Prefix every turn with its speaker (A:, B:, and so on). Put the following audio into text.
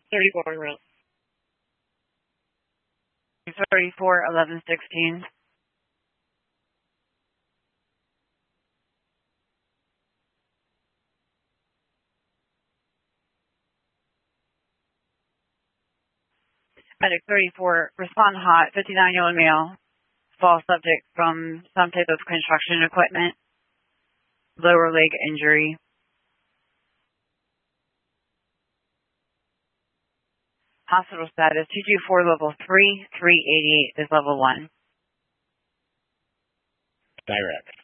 A: 34 route.
B: 34, 11, 16. Medic 34, respond hot, 59-year-old male, fall subject from some type of construction equipment, lower leg injury. Hospital status 224 level 3, 388 is level 1.
A: Direct.